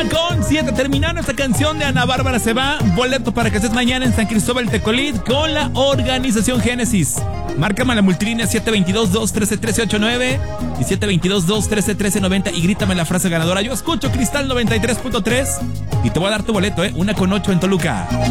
1:07 terminando esta canción de Ana Bárbara se va. Boleto para que estés mañana en San Cristóbal Tecolid con la organización Génesis. Márcame a la multilínea 722-213-1389 y 722-213-1390 y grítame la frase ganadora. Yo escucho Cristal 93.3 y te voy a dar tu boleto, 1:08 en Toluca.